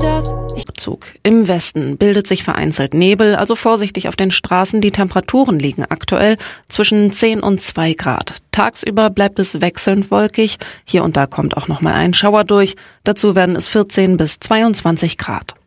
Zug. Im Westen bildet sich vereinzelt Nebel, also vorsichtig auf den Straßen. Die Temperaturen liegen aktuell zwischen 10 und 2 Grad. Tagsüber bleibt es wechselnd wolkig. Hier und da kommt auch noch mal ein Schauer durch. Dazu werden es 14 bis 22 Grad.